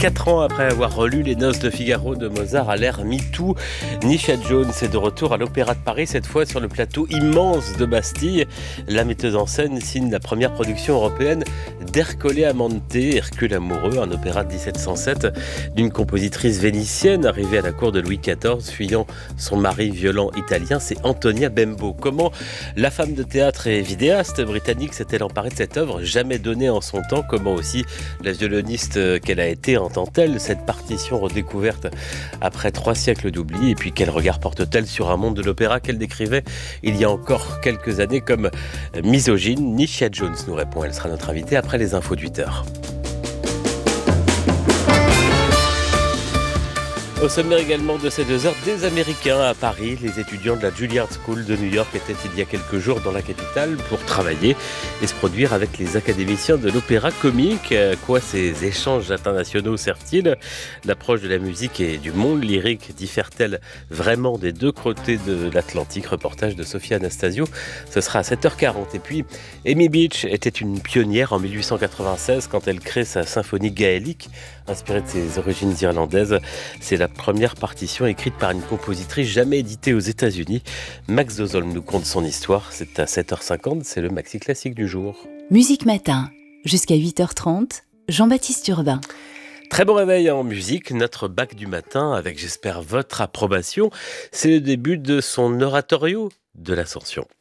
4 ans après avoir relu Les Noces de Figaro de Mozart à l'ère MeToo, Nisha Jones est de retour à l'Opéra de Paris, cette fois sur le plateau immense de Bastille. La metteuse en scène signe la première production européenne d'Ercole Amante, Hercule amoureux, un opéra de 1707 d'une compositrice vénitienne arrivée à la cour de Louis XIV, fuyant son mari violent italien, c'est Antonia Bembo. Comment la femme de théâtre et vidéaste britannique s'est-elle emparée de cette œuvre jamais donnée en son temps? Comment aussi la violoniste qu'elle a été entend-elle cette partition redécouverte après 3 siècles d'oubli? Et puis quel regard porte-t-elle sur un monde de l'opéra qu'elle décrivait il y a encore quelques années comme misogyne? Nisha Jones nous répond, elle sera notre invitée après les infos de 8h. Au sommaire également de ces 2 heures, des Américains à Paris. Les étudiants de la Juilliard School de New York étaient il y a quelques jours dans la capitale pour travailler et se produire avec les académiciens de l'opéra comique. À quoi ces échanges internationaux servent-ils? L'approche de la musique et du monde lyrique diffère-t-elle vraiment des 2 côtés de l'Atlantique? Reportage de Sophie Anastasio, ce sera à 7h40. Et puis, Amy Beach était une pionnière en 1896 quand elle crée sa symphonie gaélique, inspirée de ses origines irlandaises. C'est la première partition écrite par une compositrice jamais éditée aux États-Unis. Max Dozolm nous conte son histoire. C'est à 7h50, c'est le maxi classique du jour. Musique Matin, jusqu'à 8h30, Jean-Baptiste Urbain. Très bon réveil en musique, notre bac du matin, avec j'espère votre approbation. C'est le début de son oratorio de l'Ascension.